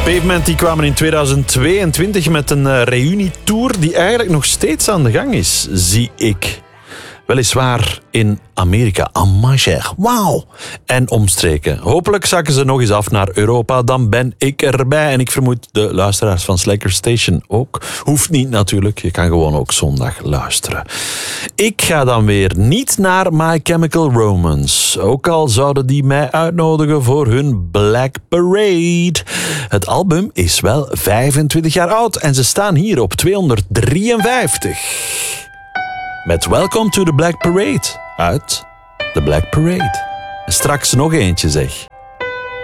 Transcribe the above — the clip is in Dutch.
Pavement die kwamen in 2022 met een reunietour die eigenlijk nog steeds aan de gang is, zie ik. Weliswaar in Amerika, amai zeg, wauw. En omstreken. Hopelijk zakken ze nog eens af naar Europa, dan ben ik erbij. En ik vermoed de luisteraars van Slacker Station ook. Hoeft niet natuurlijk, je kan gewoon ook zondag luisteren. Ik ga dan weer niet naar My Chemical Romance. Ook al zouden die mij uitnodigen voor hun Black Parade. Het album is wel 25 jaar oud en ze staan hier op 253. Met Welcome to the Black Parade uit The Black Parade. Straks nog eentje zeg.